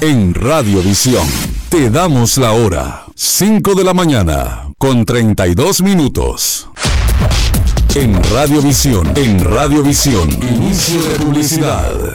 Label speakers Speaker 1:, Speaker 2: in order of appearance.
Speaker 1: En Radiovisión te damos la hora. 5 de la mañana con 32 minutos. En Radiovisión, inicio de publicidad.